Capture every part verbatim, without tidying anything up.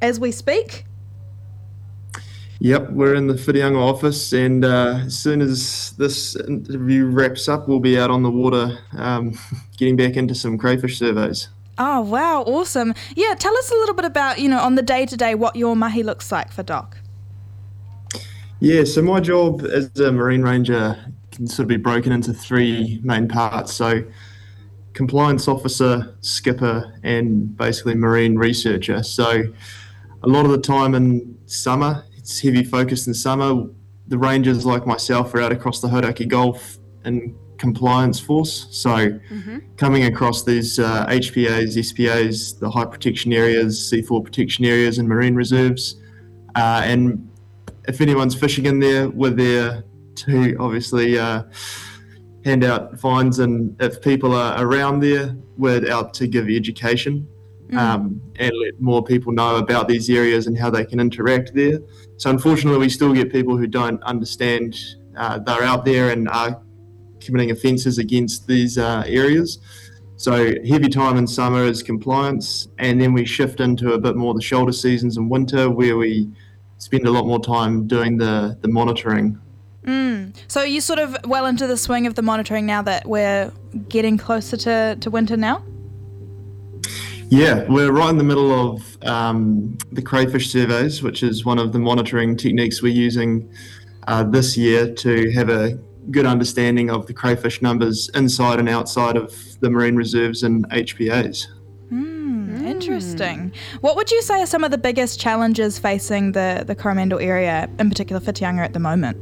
as we speak? Yep, we're in the Whitianga office, and uh, as soon as this interview wraps up, we'll be out on the water um, getting back into some crayfish surveys. Oh, wow, awesome. Yeah, tell us a little bit about, you know, on the day-to-day what your mahi looks like for Doc. Yeah, so my job as a marine ranger can sort of be broken into three main parts. So compliance officer, skipper, and basically marine researcher. So a lot of the time in summer, it's heavy focused in summer. The rangers like myself are out across the Hauraki Gulf in compliance force. So mm-hmm. coming across these uh, H P As, S P As, the high protection areas, C four protection areas and marine reserves. Uh, and if anyone's fishing in there, we're there to obviously uh, hand out fines, and if people are around there, we're out to give education. Mm. Um, and let more people know about these areas and how they can interact there. So unfortunately, we still get people who don't understand uh, they're out there and are committing offences against these uh, areas. So heavy time in summer is compliance, and then we shift into a bit more the shoulder seasons in winter, where we spend a lot more time doing the, the monitoring. Mm. So are you sort of well into the swing of the monitoring now that we're getting closer to, to winter now? Yeah, we're right in the middle of um, the crayfish surveys, which is one of the monitoring techniques we're using uh, this year to have a good understanding of the crayfish numbers inside and outside of the marine reserves and H P As. Mm, interesting. What would you say are some of the biggest challenges facing the, the Coromandel area, in particular Whitianga at the moment?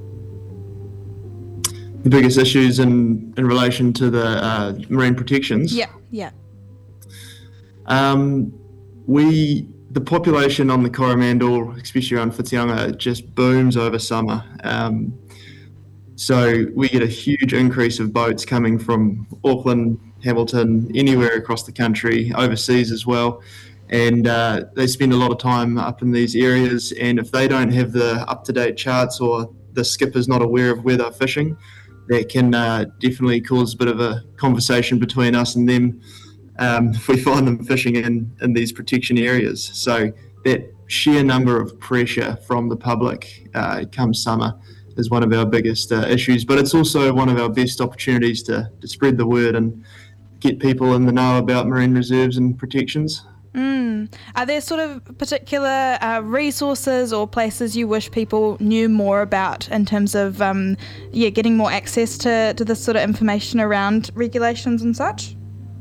The biggest issues in, in relation to the uh, marine protections? Yeah, yeah. Um, we, the population on the Coromandel, especially around Whitianga, just booms over summer. Um, so we get a huge increase of boats coming from Auckland, Hamilton, anywhere across the country, overseas as well. And uh, they spend a lot of time up in these areas. And if they don't have the up-to-date charts, or the skipper's not aware of where they're fishing, that can uh, definitely cause a bit of a conversation between us and them. Um, if we find them fishing in, in these protection areas. So that sheer number of pressure from the public uh, come summer is one of our biggest uh, issues, but it's also one of our best opportunities to, to spread the word and get people in the know about marine reserves and protections. Mm. Are there sort of particular uh, resources or places you wish people knew more about in terms of um, yeah, getting more access to, to this sort of information around regulations and such?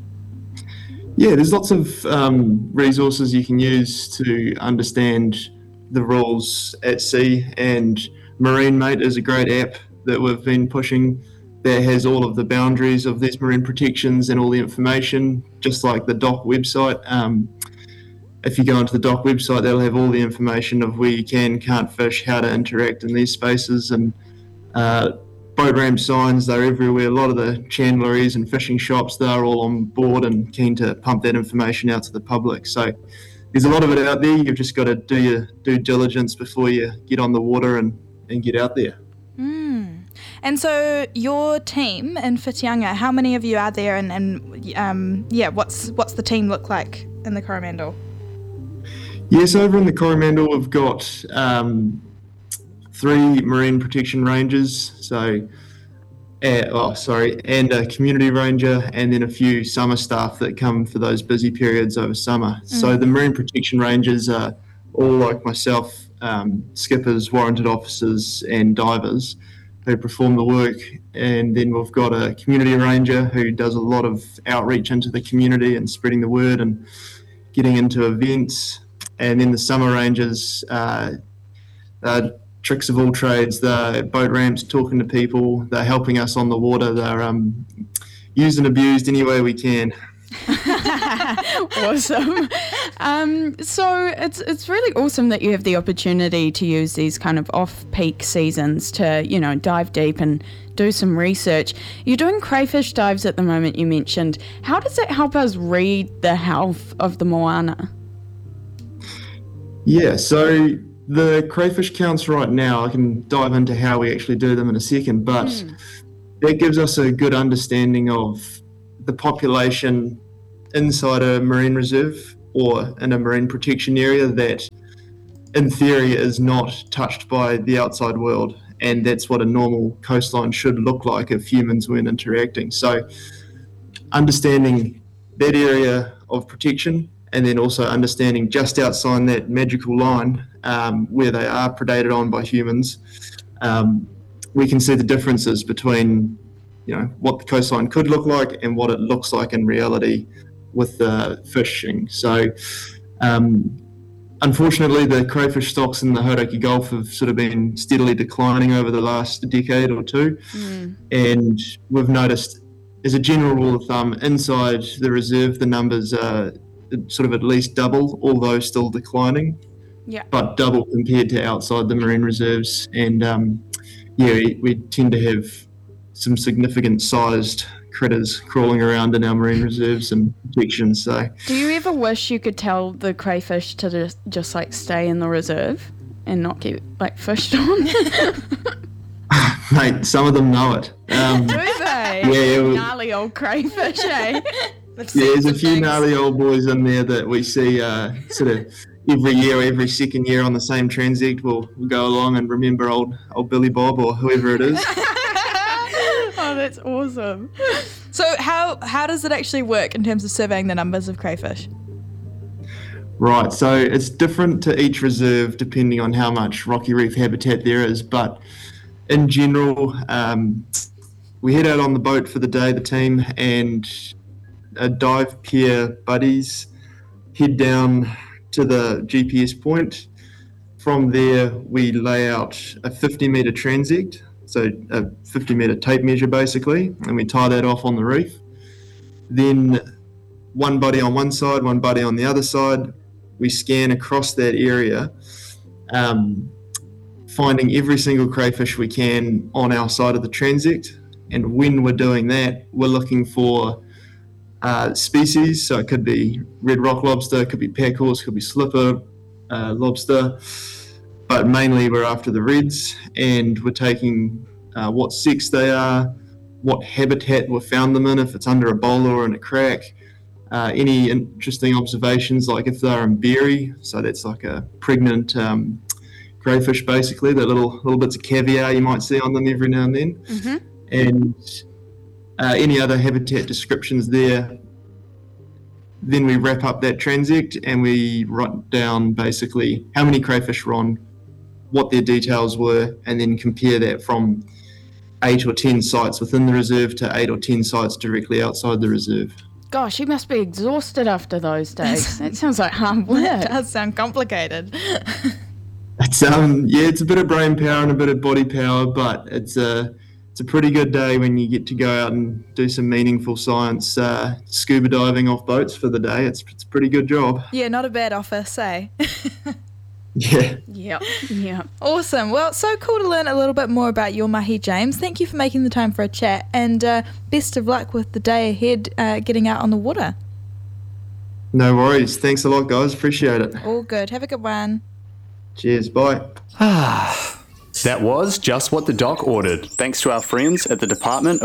Yeah, there's lots of um, resources you can use to understand the rules at sea, and Marine Mate is a great app that we've been pushing that has all of the boundaries of these marine protections and all the information, just like the D O C website. Um, if you go onto the D O C website, they'll have all the information of where you can, can't fish, how to interact in these spaces, and uh, boat ramp signs, they're everywhere. A lot of the chandleries and fishing shops, they're all on board and keen to pump that information out to the public. So there's a lot of it out there. You've just got to do your due diligence before you get on the water and, and get out there. Mm. And so your team in Whitianga, how many of you are there, and, and um, yeah, what's what's the team look like in the Coromandel? Yes, over in the Coromandel we've got um, three marine protection rangers, so uh, oh sorry, and a community ranger, and then a few summer staff that come for those busy periods over summer. Mm. So the marine protection rangers are all like myself, um, skippers, warranted officers, and divers who perform the work. And then we've got a community ranger who does a lot of outreach into the community and spreading the word and getting into events. And then the summer rangers, uh, uh, tricks of all trades. They're boat ramps, talking to people. They're helping us on the water. They're um, used and abused any way we can. Awesome. Um, so it's it's really awesome that you have the opportunity to use these kind of off-peak seasons to, you know, dive deep and do some research. You're doing crayfish dives at the moment, you mentioned. How does it help us read the health of the moana? Yeah, so the crayfish counts right now, I can dive into how we actually do them in a second, but mm. that gives us a good understanding of the population inside a marine reserve or in a marine protection area that in theory, is not touched by the outside world. And that's what a normal coastline should look like if humans weren't interacting. So understanding that area of protection, and then also understanding just outside that magical line um, where they are predated on by humans, um, we can see the differences between, you know, what the coastline could look like and what it looks like in reality with the fishing. So um, unfortunately, the crayfish stocks in the Hauraki Gulf have sort of been steadily declining over the last decade or two. Mm. And we've noticed, as a general rule of thumb, inside the reserve, the numbers are sort of at least double, although still declining. Yeah. But double compared to outside the marine reserves. And um, yeah, we, we tend to have some significant sized critters crawling around in our marine reserves and protections. So, do you ever wish you could tell the crayfish to just, just like stay in the reserve and not get like fished on? Mate, some of them know it. Um, Do they? Yeah, yeah. Gnarly old crayfish, eh? Yeah, there's a few things. Gnarly old boys in there that we see uh, sort of every year or every second year on the same transect. We'll, we'll go along and remember old old Billy Bob or whoever it is. Oh, that's awesome. So how how does it actually work in terms of surveying the numbers of crayfish? Right, so it's different to each reserve depending on how much rocky reef habitat there is, but in general, um, we head out on the boat for the day, the team, and a dive pair buddies head down to the G P S point. From there, we lay out a fifty metre transect, so a fifty metre tape measure basically, and we tie that off on the reef. Then one buddy on one side, one buddy on the other side, we scan across that area, um, finding every single crayfish we can on our side of the transect. And when we're doing that, we're looking for uh, species, so it could be red rock lobster, it could be peckhorse, could be slipper uh, lobster, but mainly we're after the reds, and we're taking uh, what sex they are, what habitat we've found them in, if it's under a boulder or in a crack, uh, any interesting observations like if they're in berry, so that's like a pregnant um, crayfish basically, the little little bits of caviar you might see on them every now and then, mm-hmm. and uh, any other habitat descriptions there. Then we wrap up that transect and we write down basically how many crayfish were on, what their details were, and then compare that from eight or ten sites within the reserve to eight or ten sites directly outside the reserve. Gosh, you must be exhausted after those days. That sounds like hard work. It does sound complicated. It's um yeah, it's a bit of brain power and a bit of body power, but it's a it's a pretty good day when you get to go out and do some meaningful science, uh, scuba diving off boats for the day. It's it's a pretty good job. Yeah, not a bad office, eh? Yeah. Yep. Yep. Awesome. Well, it's so cool to learn a little bit more about your mahi, James. Thank you for making the time for a chat, and uh, best of luck with the day ahead, uh, getting out on the water. No worries. Thanks a lot, guys. Appreciate it. All good. Have a good one. Cheers. Bye. That was just what the doc ordered, thanks to our friends at the Department of